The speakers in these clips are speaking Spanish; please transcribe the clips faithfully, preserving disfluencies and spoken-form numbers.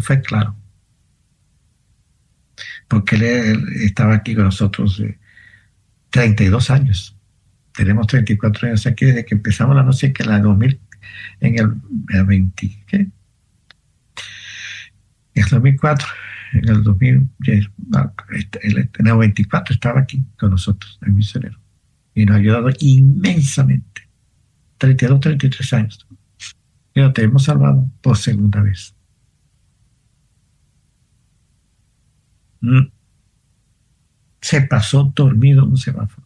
fue claro. Porque él, él estaba aquí con nosotros eh, treinta y dos años. Tenemos treinta y cuatro años aquí desde que empezamos la noche, que en el dos mil, en el, el veinte, ¿qué? En el dos mil cuatro, en el dos mil, en el veinticuatro estaba aquí con nosotros, el misionero, y nos ha ayudado inmensamente. treinta y dos, treinta y tres años. Y nos hemos salvado por segunda vez. Mm. Se pasó dormido en un semáforo.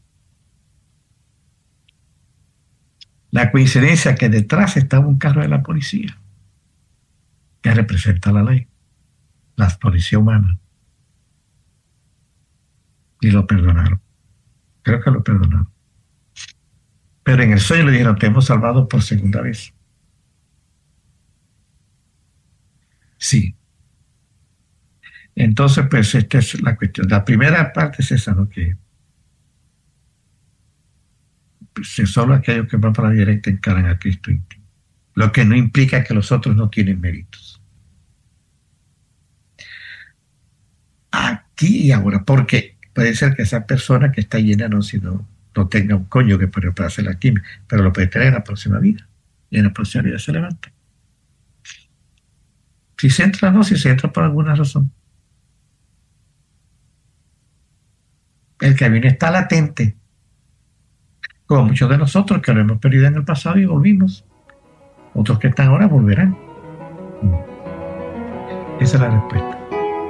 La coincidencia que detrás estaba un carro de la policía que representa la ley, la policía humana, y lo perdonaron. Creo que lo perdonaron. Pero en el sueño le dijeron: te hemos salvado por segunda vez. Sí. Entonces, pues esta es la cuestión. La primera parte es esa, ¿no? Que pues, solo aquellos que van para la directa encaran a Cristo íntimo. Lo que no implica que los otros no tienen méritos. Aquí y ahora, porque puede ser que esa persona que está llena no, si no, no tenga un coño que puede hacer la quimio, pero lo puede tener en la próxima vida. Y en la próxima vida se levanta. Si se entra, no, si se entra por alguna razón. El camino está latente, como muchos de nosotros que lo hemos perdido en el pasado y volvimos. Otros que están ahora volverán. Esa es la respuesta.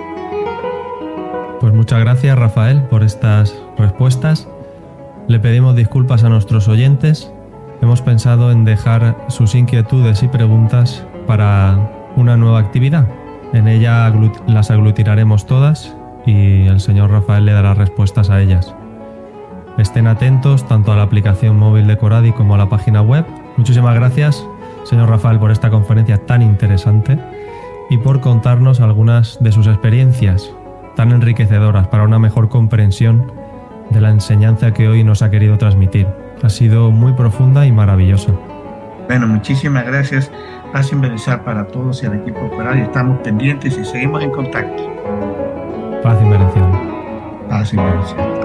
Pues muchas gracias, Rafael, por estas respuestas. Le pedimos disculpas a nuestros oyentes. Hemos pensado en dejar sus inquietudes y preguntas para una nueva actividad. En ella aglut- las aglutinaremos todas y el señor Rafael le dará respuestas a ellas. Estén atentos tanto a la aplicación móvil de Coradi como a la página web. Muchísimas gracias, señor Rafael, por esta conferencia tan interesante y por contarnos algunas de sus experiencias tan enriquecedoras para una mejor comprensión de la enseñanza que hoy nos ha querido transmitir. Ha sido muy profunda y maravillosa. Bueno, muchísimas gracias. Paz y bendición para todos y al equipo Coradi. Estamos pendientes y seguimos en contacto. Paz y bendición. Paz y bendición.